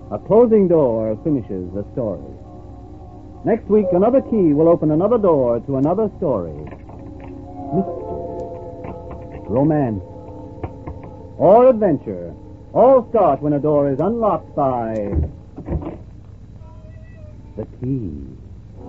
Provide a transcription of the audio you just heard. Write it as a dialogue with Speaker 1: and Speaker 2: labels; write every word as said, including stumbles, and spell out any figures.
Speaker 1: A closing door finishes a story. Next week, another key will open another door to another story. Mystery, romance, or adventure all start when a door is unlocked by the key.